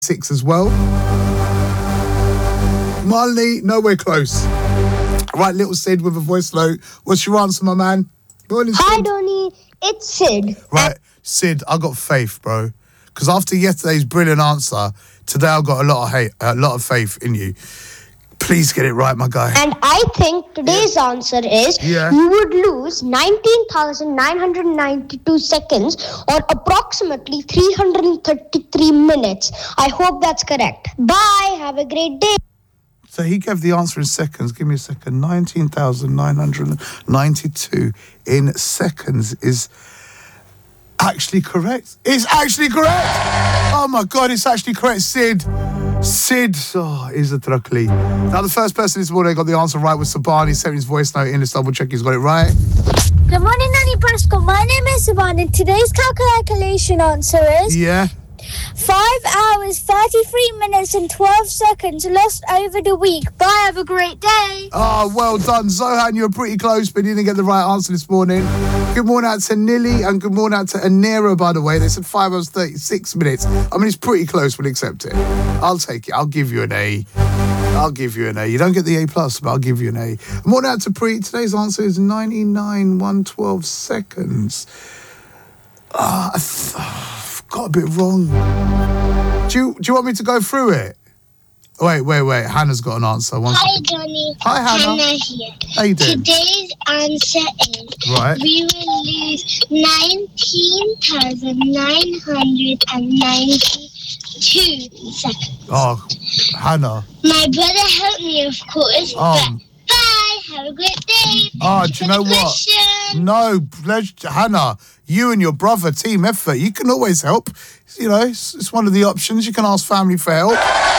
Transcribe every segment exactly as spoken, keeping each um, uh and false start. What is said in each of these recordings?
six as well. Marley, nowhere close. Right, little Sid with a voice note. What's your answer, my man? Morning, Hi, Sid. Donny. It's Sid. Right, Sid, I got faith, bro. Because after yesterday's brilliant answer, today I've got a lot of hate, a lot of faith in you. Please get it right, my guy. And I think today's yeah. answer is yeah. you would lose nineteen thousand nine hundred ninety-two seconds or approximately three hundred thirty-three minutes. I hope that's correct. Bye. Have a great day. So he gave the answer in seconds. Give me a second. nineteen thousand nine hundred ninety-two in seconds is actually correct. It's actually correct. Oh, my God, it's actually correct. Sid. Sid. Oh, is a truckly. Now, the first person this morning got the answer right was Sabani. He sent his voice note in. Let's double check he's got it right. Good morning, Nanny Prescott. My name is Sabani. Today's calculation answer is... Yeah. Five hours, thirty-three minutes and twelve seconds lost over the week. Bye, have a great day. Oh, well done. Zohan, you were pretty close, but you didn't get the right answer this morning. Good morning out to Nilly and good morning out to Anera, by the way. They said five hours, thirty-six minutes. I mean, it's pretty close. We'll accept it. I'll take it. I'll give you an A. I'll give you an A. You don't get the A plus, but I'll give you an A. Morning out to Pre. Today's answer is ninety-nine, one twelve seconds. Ah, uh, I th- I've got a bit wrong. Do you, do you want me to go through it? Wait, wait, wait. Hannah's got an answer. One Hi, second. Johnny. Hi, Hannah. Hannah here. How you doing? Today's answer is right. we will lose nineteen thousand nine hundred ninety-two seconds. Oh, Hannah. My brother helped me, of course. Um, but bye. Have a great day. Oh, do you know what? Question. No, pleasure. Hannah, you and your brother, team effort. You can always help. You know, it's, it's one of the options. You can ask family for help.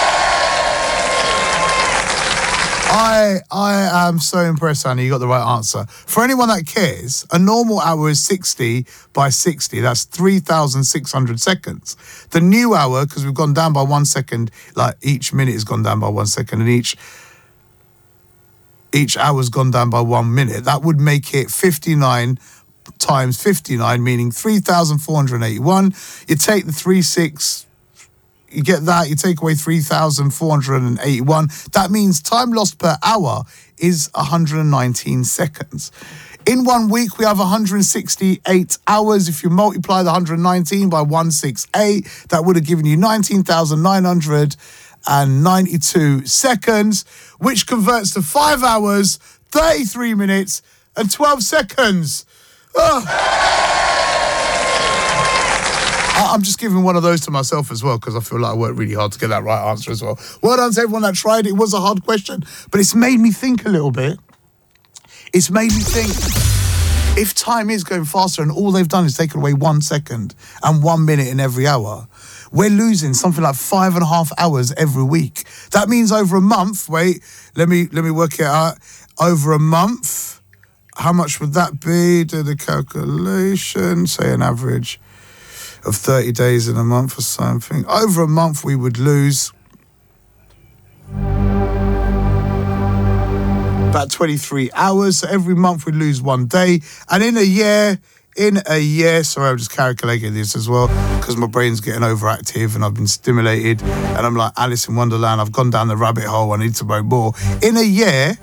I I am so impressed, Hannah. You got the right answer. For anyone that cares, a normal hour is sixty by sixty. That's three thousand six hundred seconds. The new hour, because we've gone down by one second, like each minute has gone down by one second, and each each hour's gone down by one minute. That would make it fifty-nine times fifty-nine, meaning three thousand four hundred eighty-one. You take the three six, you get that, you take away three thousand four hundred eighty-one. That means time lost per hour is one hundred nineteen seconds. In one week, we have one hundred sixty-eight hours. If you multiply the one hundred nineteen by one hundred sixty-eight, that would have given you nineteen thousand nine hundred ninety-two seconds, which converts to five hours, thirty-three minutes, and twelve seconds. Oh. I'm just giving one of those to myself as well because I feel like I worked really hard to get that right answer as well. Well done to everyone that tried. It was a hard question, but it's made me think a little bit. It's made me think, if time is going faster and all they've done is taken away one second and one minute in every hour, we're losing something like five and a half hours every week. That means over a month, wait, let me let me work it out. Over a month, how much would that be? Do the calculation, say an average of thirty days in a month or something. Over a month, we would lose about twenty-three hours. So every month, we'd lose one day. And in a year, in a year, sorry, I'm just calculating this as well because my brain's getting overactive and I've been stimulated. And I'm like Alice in Wonderland. I've gone down the rabbit hole. I need to know more. In a year,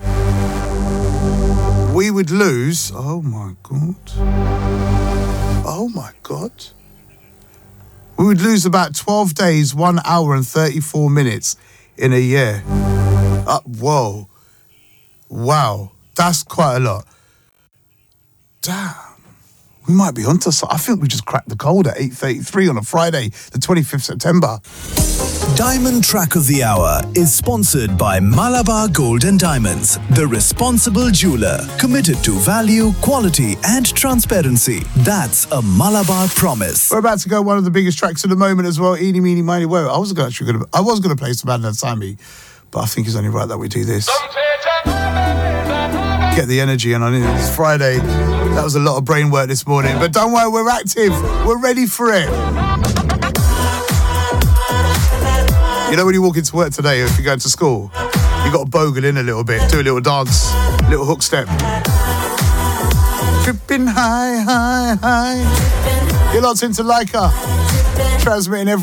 we would lose, oh my God. Oh my God. We would lose about twelve days, one hour and thirty-four minutes in a year. Uh, whoa. Wow. That's quite a lot. Damn. We might be onto something. I think we just cracked the code at eight thirty-three on a Friday, the twenty-fifth of September. Diamond Track of the Hour is sponsored by Malabar Gold and Diamonds, the responsible jeweler, committed to value, quality and transparency. That's a Malabar promise. We're about to go one of the biggest tracks of the moment as well, Eeny, Meeny, Miny, Woe. I was actually going to, I was going to play some Adnan Sami, but I think it's only right that we do this. Get the energy in on it. It's Friday. That was a lot of brain work this morning, but don't worry, we're active. We're ready for it. You know when you walk into work today, if you're going to school, you got to bogle in a little bit, do a little dance, little hook step. Tripping high, high, high. You're locked into Leica, transmitting every